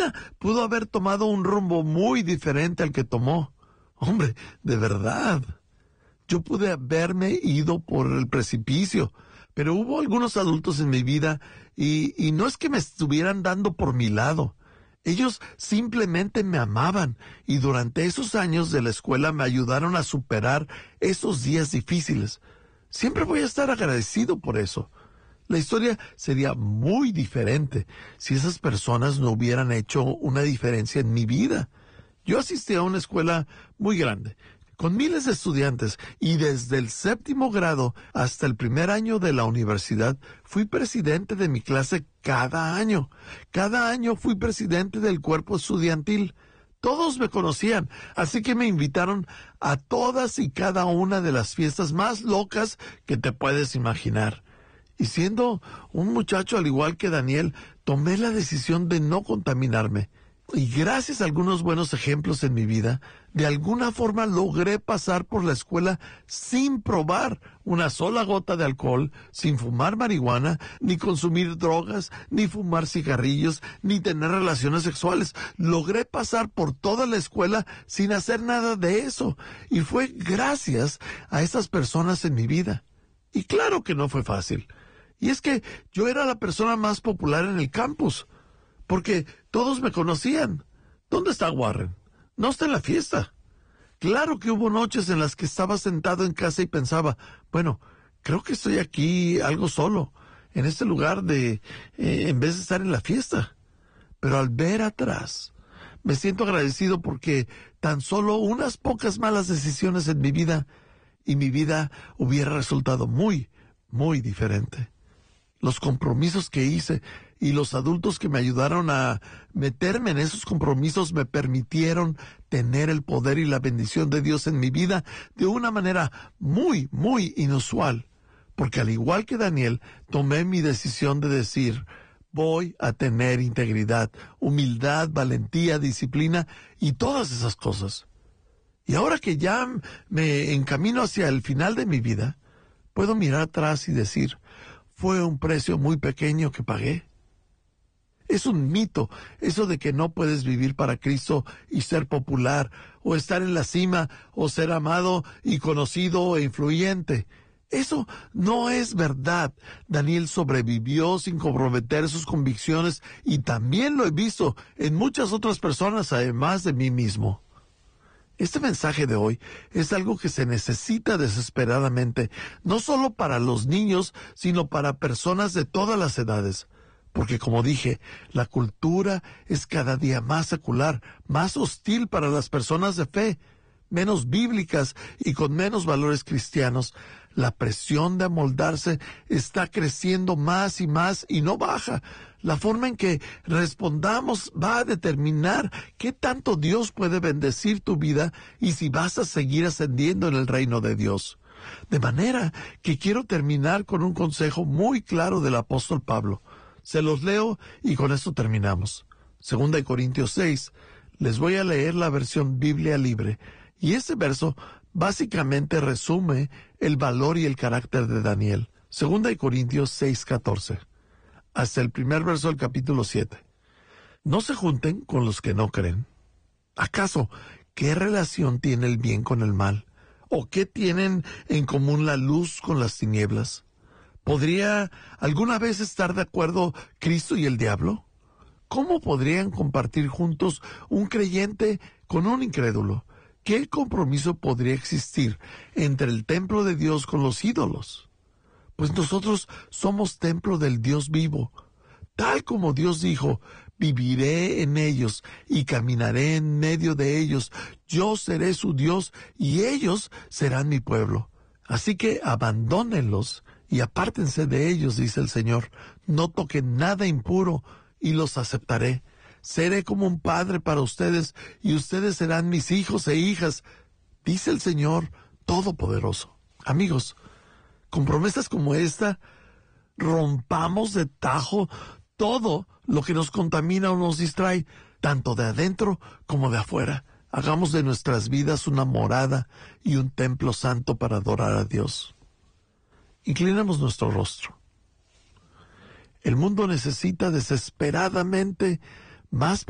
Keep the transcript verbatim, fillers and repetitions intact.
vida pudo haber tomado un rumbo muy diferente al que tomó. Hombre, de verdad. Yo pude haberme ido por el precipicio, pero hubo algunos adultos en mi vida y, y no es que me estuvieran dando por mi lado. Ellos simplemente me amaban y durante esos años de la escuela me ayudaron a superar esos días difíciles. Siempre voy a estar agradecido por eso. La historia sería muy diferente si esas personas no hubieran hecho una diferencia en mi vida. Yo asistí a una escuela muy grande, con miles de estudiantes, y desde el séptimo grado hasta el primer año de la universidad fui presidente de mi clase cada año. Cada año fui presidente del cuerpo estudiantil. Todos me conocían, así que me invitaron a todas y cada una de las fiestas más locas que te puedes imaginar. Y siendo un muchacho al igual que Daniel, tomé la decisión de no contaminarme. Y gracias a algunos buenos ejemplos en mi vida, de alguna forma logré pasar por la escuela sin probar una sola gota de alcohol, sin fumar marihuana, ni consumir drogas, ni fumar cigarrillos, ni tener relaciones sexuales. Logré pasar por toda la escuela sin hacer nada de eso. Y fue gracias a esas personas en mi vida. Y claro que no fue fácil. Y es que yo era la persona más popular en el campus, porque todos me conocían. ¿Dónde está Warren? No está en la fiesta. Claro que hubo noches en las que estaba sentado en casa y pensaba, bueno, creo que estoy aquí algo solo, en este lugar de, eh, en vez de estar en la fiesta. Pero al ver atrás, me siento agradecido porque tan solo unas pocas malas decisiones en mi vida, y mi vida hubiera resultado muy, muy diferente. Los compromisos que hice y los adultos que me ayudaron a meterme en esos compromisos me permitieron tener el poder y la bendición de Dios en mi vida de una manera muy, muy inusual. Porque al igual que Daniel, tomé mi decisión de decir, voy a tener integridad, humildad, valentía, disciplina y todas esas cosas. Y ahora que ya me encamino hacia el final de mi vida, puedo mirar atrás y decir, fue un precio muy pequeño que pagué. Es un mito eso de que no puedes vivir para Cristo y ser popular, o estar en la cima, o ser amado y conocido e influyente. Eso no es verdad. Daniel sobrevivió sin comprometer sus convicciones y también lo he visto en muchas otras personas además de mí mismo. Este mensaje de hoy es algo que se necesita desesperadamente, no solo para los niños, sino para personas de todas las edades. Porque como dije, la cultura es cada día más secular, más hostil para las personas de fe, menos bíblicas y con menos valores cristianos. La presión de amoldarse está creciendo más y más y no baja. La forma en que respondamos va a determinar qué tanto Dios puede bendecir tu vida y si vas a seguir ascendiendo en el reino de Dios. De manera que quiero terminar con un consejo muy claro del apóstol Pablo. Se los leo y con esto terminamos. Segunda de Corintios seis. Les voy a leer la versión Biblia Libre. Y este verso básicamente resume el valor y el carácter de Daniel. Segunda de Corintios seis, catorce. Hasta el primer verso del capítulo siete. No se junten con los que no creen. ¿Acaso qué relación tiene el bien con el mal? ¿O qué tienen en común la luz con las tinieblas? ¿Podría alguna vez estar de acuerdo Cristo y el diablo? ¿Cómo podrían compartir juntos un creyente con un incrédulo? ¿Qué compromiso podría existir entre el templo de Dios con los ídolos? Pues nosotros somos templo del Dios vivo. Tal como Dios dijo, viviré en ellos y caminaré en medio de ellos. Yo seré su Dios y ellos serán mi pueblo. Así que abandónenlos y apártense de ellos, dice el Señor. No toquen nada impuro y los aceptaré. Seré como un padre para ustedes y ustedes serán mis hijos e hijas, dice el Señor Todopoderoso. Amigos, con promesas como esta, rompamos de tajo todo lo que nos contamina o nos distrae, tanto de adentro como de afuera. Hagamos de nuestras vidas una morada y un templo santo para adorar a Dios. Inclinamos nuestro rostro. El mundo necesita desesperadamente más